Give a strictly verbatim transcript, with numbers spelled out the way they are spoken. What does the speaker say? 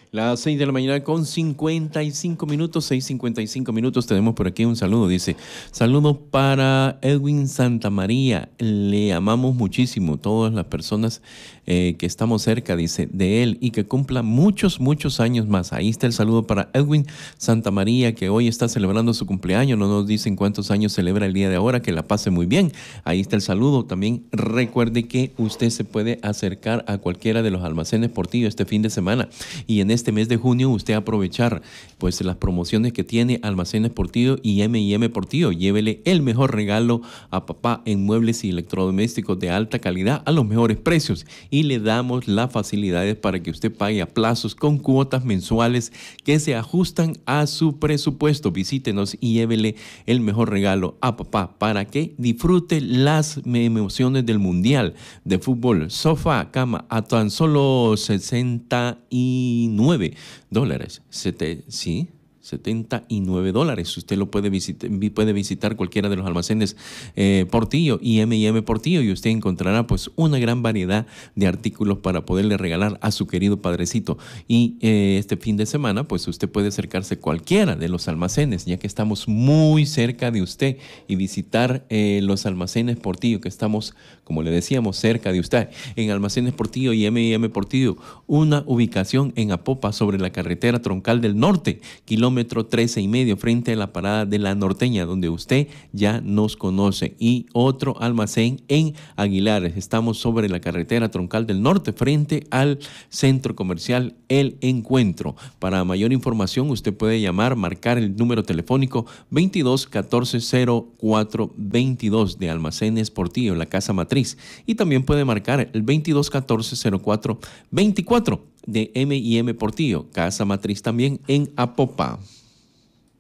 Las seis de la mañana con cincuenta y cinco minutos, seis cincuenta y cinco minutos. Tenemos por aquí un saludo. Dice, saludo para Edwin Santamaría. Le amamos muchísimo, todas las personas eh, que estamos cerca, dice, de él y que cumpla muchos, muchos años más. Ahí está el saludo para Edwin Santamaría, que hoy está celebrando su cumpleaños. No nos dicen cuántos años celebra el día de ahora, que la pase muy bien. Ahí está el saludo. También recuerde que usted se puede acercar a cualquiera de los almacenes Portillo este fin de semana. Y en este mes de junio usted aprovechar pues las promociones que tiene Almacenes Portillo y eme y eme Portillo. Llévele el mejor regalo a papá en muebles y electrodomésticos de alta calidad a los mejores precios y le damos las facilidades para que usted pague a plazos con cuotas mensuales que se ajustan a su presupuesto. Visítenos y llévele el mejor regalo a papá para que disfrute las emociones del Mundial de Fútbol. Sofá, cama a tan solo sesenta y nueve dólares. Sete, sí, setenta y nueve dólares. Usted lo puede visitar, puede visitar cualquiera de los almacenes eh, Portillo y eme y eme Portillo y usted encontrará pues una gran variedad de artículos para poderle regalar a su querido padrecito. Y eh, este fin de semana pues usted puede acercarse a cualquiera de los almacenes, ya que estamos muy cerca de usted, y visitar eh, los almacenes Portillo, que estamos, como le decíamos, cerca de usted. En Almacenes Portillo y eme y eme Portillo, una ubicación en Apopa sobre la carretera troncal del norte, kilómetro trece y medio, frente a la parada de la Norteña, donde usted ya nos conoce. Y otro almacén en Aguilares. Estamos sobre la carretera troncal del norte, frente al centro comercial El Encuentro. Para mayor información, usted puede llamar, marcar el número telefónico veintidós catorce cero cuatro veintidós de Almacenes Portillo, la casa matriz. Y también puede marcar el veintidós catorce cero cuatro veinticuatro de eme y eme Portillo, casa matriz también en Apopa.